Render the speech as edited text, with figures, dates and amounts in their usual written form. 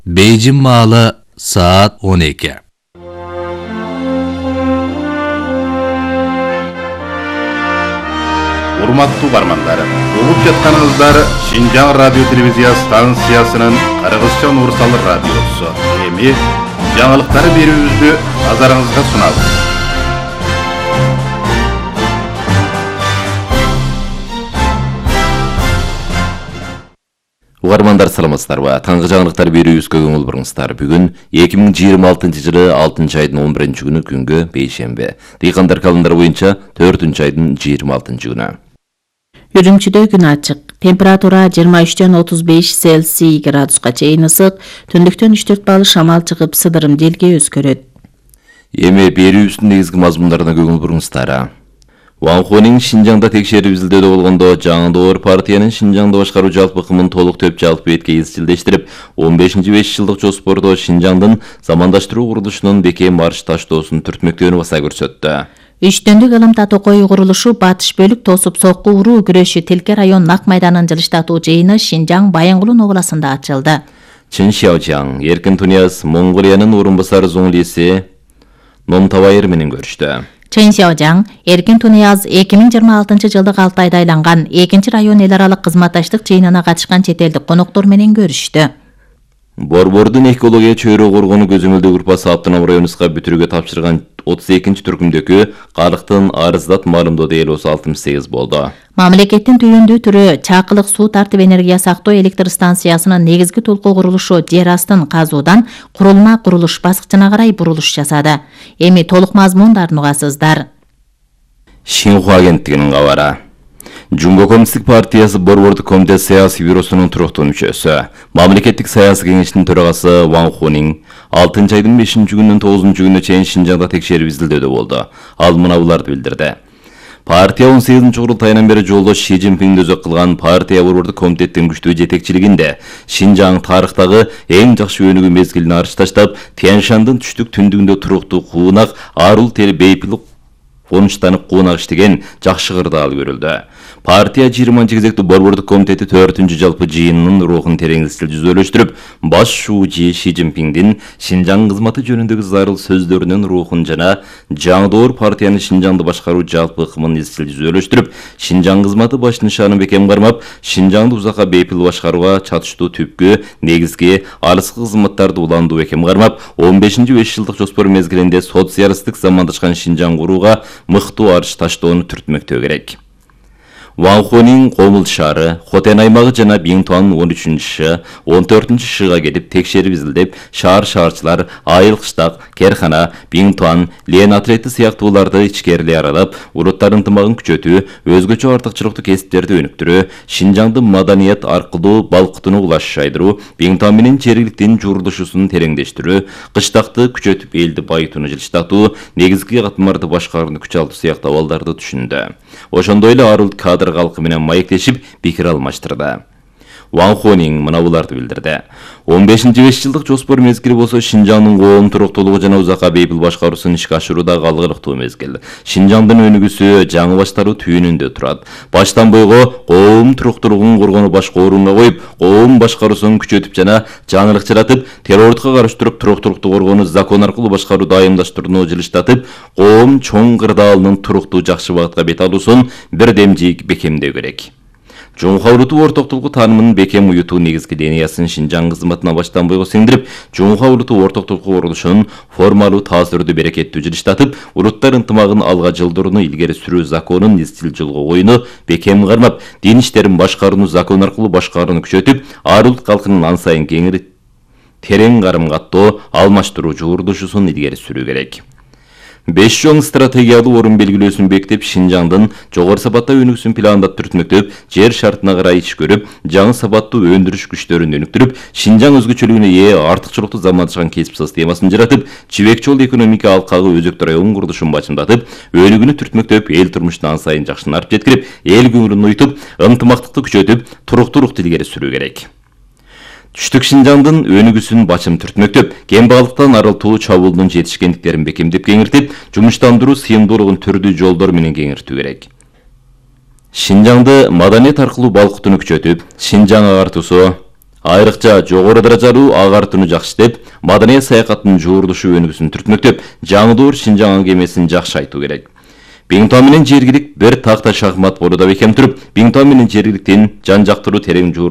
Beyjin malı saat 12. Урматтуу бармандар, угуп жатканыңыздар Шинжаң радио телевизия станциясынын Кыргызча Нурсалы радиосу. Эми жаңылыктар берүүбүздү назарыңызга сунабыз. Угармандар саламатсыздарбы? Таңғы жаңылыктар берүүбүзгө көңүл буруңуздар. Бүгүн 2026-жылы 6-айдын 11-күнү күнгө бейшембе. Дыйкандар календары боюнча 4-айдын 26-күнү. Үрүмчүдө күн ачык. Температура 23-35 Цельсий градуска чейин ысык, түндүктөн 3-4 балл шамал чыгып, сыдырым делге өзгөрөт. Эми берүүбүздүн негизги мазмундарына көңүл буруңуздар. Ван Хонин Шинжаңда текшерип изилдөөдө болгондо жаңы партиянын Шинжаңды башкаруу жалпы ыкымын толук төп жалпы бетке изчилдештирип, 15-5 жылдык жоспордо Шинжаңдын замандаштыруу курулушунун бекем марш таштоосун түртмөктөөнү баса көрсөттү. Үчтөндүк ылым Татокой курулушу батыш бөлүк тосуп сокку уруу күрөшү Телке район Нак майданын жылыштатуу жыйыны Шинжаң Байынгулун областында ачылды. Чин Шяожаң, Эркин Тунияз, Монголиянын орун басары Зоңлиси Номтабайыр менен көрүштү. Чин Шяожаң, Эркин Тунияз 2026 жылдык 6 айда айланган 2 район эл аралык кызматташтык жыйынына катышкан чет элдик коноктор менен көрүштү. Борбордун экология чөйрө коргонуу көзөмөлдөө группасы Автоном районуска бүтүрүүгө тапшырган 32-түркүмдөгү калктын арыздат маалымдоодо элүүсү 68 болду. Мамлекеттин түйүндүү түрү Чакылык суу тартып энергия сактоо электр станциясынын негизги толкоо курулушу жер астын казуудан курулма курулуш баскычына карай бурулуш жасады. Эми толук мазмундарын угасыздар. Шинхуа агенттигинин кабары. Жумго Коммунисттик партиясы Борбордук комитет саясий бюросунун туруктуу мүчөсү, мамлекеттик саясий кеңештин төрагасы Ван Хонин 6-айдын 5-күнүнөн 9-күнүнө чейин Шинжаңда текшерип изилдөөдө болду. Ал мынабуларды билдирди. Партия 18 курултайынан бери жолдош Ши Цзиньпин өзөк кылган партия Борбордук комитеттин күчтүү жетекчилигинде Шинжаң тарыхтагы эң жакшы өнүгүү мезгилин арыш таштап, Тянь-Шандын түштүк түндүгүндө туруктуу куунак, арул тел бейпил конуштанып куунак иштеген жакшы кырдаал көрүлдү. Партия 20 кезектүү Борбордук комитети 4-үнчү жалпы жыйынынын рухун терең жүзөлөштүрүп, баш шууучу Ши Цзиньпиндин Шинжаң кызматы жөнүндөгү зарыл сөздөрүнүн рухун жана жаңы партиянын Шинжаңды башкаруу жалпы ыкымын жүзөлөштүрүп, Шинжаң кызматы баш нышанын бекем кармап, Шинжаңды узакка бейпил башкарууга чатыштуу түпкү негизги алыскы кызматтарды уландуу бекем кармап, 15-5 жылдык жоспор мезгилинде социалисттик замандашкан Шинжаң курууга мыктуу арыш таштоону түртмөктөө керек. Ван Хонин Комул шаары, Хотен аймагы жана Биңтуан 13-шы, 14-шы шыга келип текшерип изилдеп, шаар-шаарчылар, айыл кыштак, Керхана, Биңтуан, Лен отрети сыяктууларды ичкерилей аралап, улуттар ынтымагын күчөтүү, өзгөчө артыкчылыктуу кесиптерди өнүктүрүү, Шинжаңды маданият аркылуу балкытууну улашайдыруу, Биңтуан менен жергиликтин журулушусун тереңдештирүү, кыштакты күчөтүп элди байытууну жылыштатуу, негизги катмарды башкарууну күч алуу сыяктуу абалдарды түшүндү. Ошондой эле арыл кадр калкы менен маектешип пикир алмаштырды. Ван Хонин мынабуларды билдирди. 15-5 жылдык жоспор мезгили болсо Шинжаңдын коом туруктуулугу жана узакка бейпил башкаруусун ишке ашырууда калгылыктуу мезгил. Шинжаңдын өнүгүүсү жаңы баштаруу түйүнүндө турат. Баштан бойго коом туруктуулугун коргонуу башка орунга коюп, коом башкаруусун күчөтүп жана жаңылык жаратып, террордукка каршы туруп туруктуулукту коргонуу закон аркылуу башкаруу дайымдаштырууну жылыштатып, коом чоң кырдаалынын туруктуу жакшы багытка бет алуусун бирдемжик бекемдөө керек. Жумха улуту ортоктулугу таанымынын бекем уютуу негизги идеясын Шинжаң кызматына баштан бойго сиңдирип, Жумха улуту ортоктулугу курулушунун формалуу таасирдүү берекеттүү жылыштатып, улуттар ынтымагын алга жылдырууну илгери сүрүү законун изчил жолго коюуну бекем кармап, дин иштерин башкарууну закон аркылуу башкарууну күчөтүп, арул калкынын ан сайын кеңири терең карым каттоо, алмаштыруу жуурдушусун илгери сүрүү керек. 5 жоң стратегиялуу орун белгилөөсүн бекитип, Шинжаңдын жогору сапаттуу өнүгүүсүн пландап түртмөктөп, жер шартына карай иш көрүп, жаңы сапаттуу өндүрүш күчтөрүн өнүктүрүп, Шинжаң өзгөчөлүгүнө ээ артыкчылыктуу замандашкан кесип системасын жаратып, жибек жол экономика алкагы өзөктүү район курулушун бачымдатып, өнүгүүнү түртмөктөп, эл турмушун ан сайын жакшынартып жеткирип, эл көңүлүн уютуп, ынтымактыкты күчөтүп, туруктуулукту илгери сүрүү керек. Түштүк Шинжаңдын өнүгүүсүн бачым түртмөктөп, кембагалыктан арылтуу чабуулдун жетишкендиктерин бекемдеп кеңиртип, жумуштандыруу сыйымдуулугун түрдүү жолдор менен кеңиртүү керек. Шинжаңды маданият аркылуу балкытууну күчөтүп, Шинжаң агартуусу, Айрыкча жогору даражалуу агартууну жакшы деп, маданият саякаттын жуурулушу өнүгүүсүн түртмөктөп, жаңдуур Шинжаң аңгемесин жакшы айтуу керек. Биңтуан менен жергилик бир такта шахмат болууда бекем туруп, Биңтуан менен жергиликтин жан жактыруу терең жуурулушу